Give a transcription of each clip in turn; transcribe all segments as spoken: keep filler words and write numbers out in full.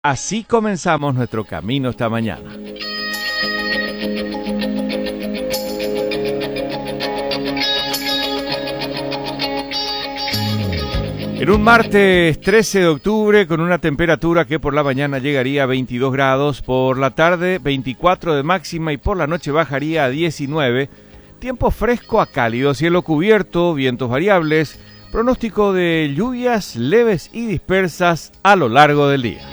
Así comenzamos nuestro camino esta mañana. En un martes trece de octubre, con una temperatura que por la mañana llegaría a veintidós grados, por la tarde veinticuatro de máxima y por la noche bajaría a diecinueve. Tiempo fresco a cálido, cielo cubierto, vientos variables, pronóstico de lluvias leves y dispersas a lo largo del día.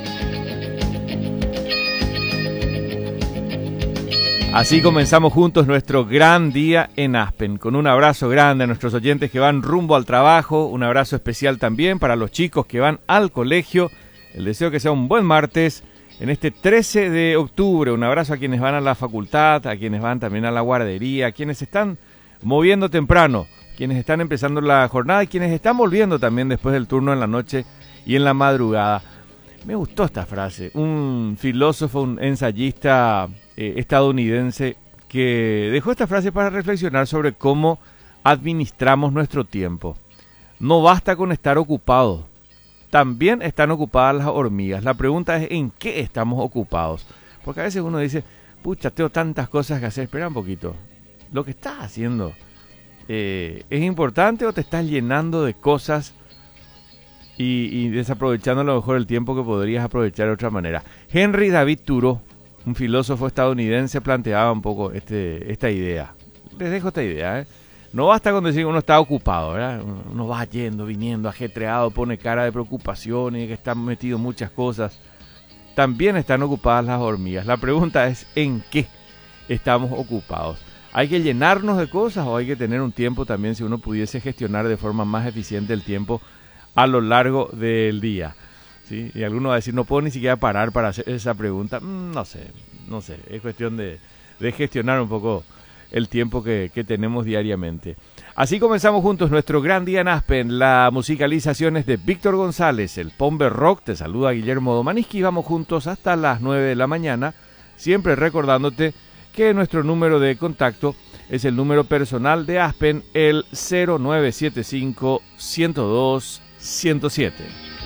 Así comenzamos juntos nuestro gran día en Aspen, con un abrazo grande a nuestros oyentes que van rumbo al trabajo, un abrazo especial también para los chicos que van al colegio, el deseo que sea un buen martes en este trece de octubre, un abrazo a quienes van a la facultad, a quienes van también a la guardería, a quienes están moviendo temprano, quienes están empezando la jornada y quienes están volviendo también después del turno en la noche y en la madrugada. Me gustó esta frase, un filósofo, un ensayista eh, estadounidense que dejó esta frase para reflexionar sobre cómo administramos nuestro tiempo. No basta con estar ocupados, también están ocupadas las hormigas. La pregunta es ¿en qué estamos ocupados? Porque a veces uno dice, pucha, tengo tantas cosas que hacer, espera un poquito. ¿Lo que estás haciendo eh, es importante o te estás llenando de cosas Y, y desaprovechando a lo mejor el tiempo que podrías aprovechar de otra manera? Henry David Thoreau, un filósofo estadounidense, planteaba un poco este, esta idea. Les dejo esta idea, ¿eh? No basta con decir que uno está ocupado, ¿verdad? Uno va yendo, viniendo, ajetreado, pone cara de preocupación y que está metido en muchas cosas. También están ocupadas las hormigas. La pregunta es ¿en qué estamos ocupados? ¿Hay que llenarnos de cosas o hay que tener un tiempo también, si uno pudiese gestionar de forma más eficiente el tiempo a lo largo del día? ¿Sí? Y alguno va a decir, no puedo ni siquiera parar para hacer esa pregunta. Mm, no sé, no sé, es cuestión de, de gestionar un poco el tiempo que, que tenemos diariamente. Así comenzamos juntos nuestro gran día en Aspen. La musicalización es de Víctor González, el Pomber Rock. Te saluda Guillermo Domaniski. Vamos juntos hasta las nueve de la mañana, siempre recordándote que nuestro número de contacto es el número personal de Aspen, el cero nueve siete cinco, uno cero dos, uno cero siete.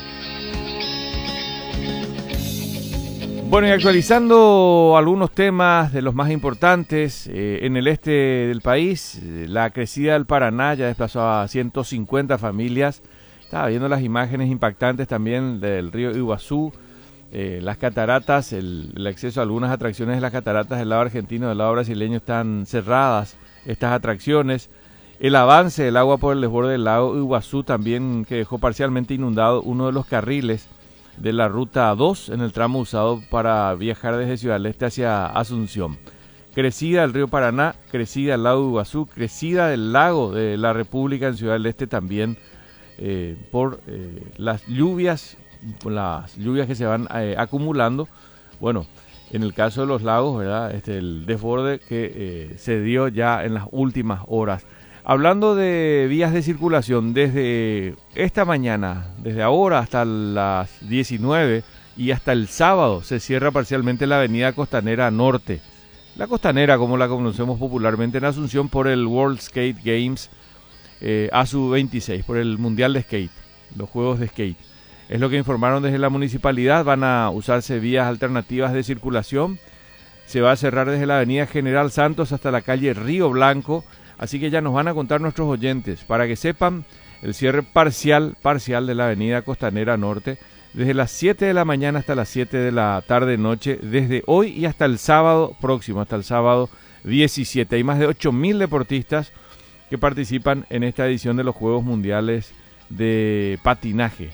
Bueno, y actualizando algunos temas de los más importantes, eh, en el este del país, eh, la crecida del Paraná ya desplazó a ciento cincuenta familias. Estaba viendo las imágenes impactantes también del río Iguazú, eh, las cataratas, el, el acceso a algunas atracciones de las cataratas del lado argentino y del lado brasileño están cerradas estas atracciones. El avance del agua por el desborde del lago Iguazú también, que dejó parcialmente inundado uno de los carriles de la ruta dos en el tramo usado para viajar desde Ciudad del Este hacia Asunción. Crecida del río Paraná, crecida del lago Iguazú, crecida del lago de la República en Ciudad del Este también eh, por eh, las lluvias, por las lluvias que se van eh, acumulando. Bueno, en el caso de los lagos, ¿verdad? Este, el desborde que eh, se dio ya en las últimas horas. Hablando de vías de circulación, desde esta mañana, desde ahora hasta las diecinueve y hasta el sábado, se cierra parcialmente la avenida Costanera Norte. La Costanera, como la conocemos popularmente en Asunción, por el World Skate Games eh, A S U veintiséis, por el Mundial de Skate, los Juegos de Skate. Es lo que informaron desde la municipalidad. Van a usarse vías alternativas de circulación. Se va a cerrar desde la avenida General Santos hasta la calle Río Blanco. Así que ya nos van a contar nuestros oyentes, para que sepan, el cierre parcial, parcial de la avenida Costanera Norte, desde las siete de la mañana hasta las siete de la tarde-noche, desde hoy y hasta el sábado próximo, hasta el sábado diecisiete. Hay más de ocho mil deportistas que participan en esta edición de los Juegos Mundiales de Patinaje,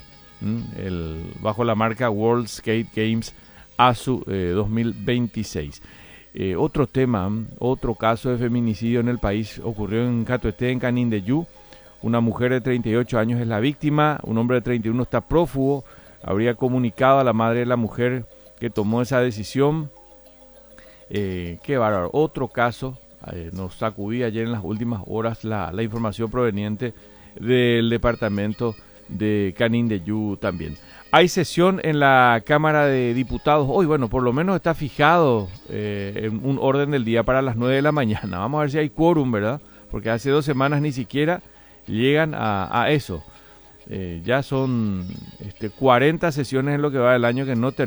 el, bajo la marca World Skate Games A S U eh, dos mil veintiséis. Eh, otro tema, otro caso de feminicidio en el país ocurrió en Catuete, en Canindeyú. Una mujer de treinta y ocho años es la víctima, un hombre de treinta y uno está prófugo. Habría comunicado a la madre de la mujer que tomó esa decisión. Eh, qué bárbaro, otro caso. Eh, nos sacudía ayer en las últimas horas la, la información proveniente del departamento de Canindeyú también. Hay sesión en la Cámara de Diputados hoy. Bueno, por lo menos está fijado eh, en un orden del día para las nueve de la mañana. Vamos a ver si hay quórum, ¿verdad? Porque hace dos semanas ni siquiera llegan a, a eso. Eh, ya son este, cuarenta sesiones en lo que va del año que no